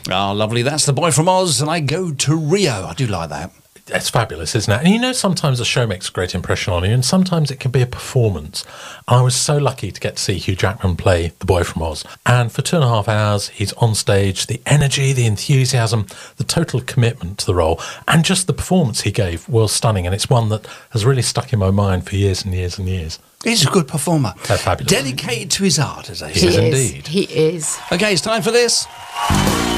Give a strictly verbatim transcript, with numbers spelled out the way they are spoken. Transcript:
Ah, lovely. That's The Boy from Oz, and I go to Rio. I do like that. It's fabulous, isn't it? And you know, sometimes a show makes a great impression on you, and sometimes it can be a performance. I was so lucky to get to see Hugh Jackman play The Boy from Oz. And for two and a half hours, he's on stage. The energy, the enthusiasm, the total commitment to the role, and just the performance he gave was stunning. And it's one that has really stuck in my mind for years and years and years. He's a good performer. They're fabulous. Dedicated to his art, as they He say. is is indeed. He is. Okay, it's time for this.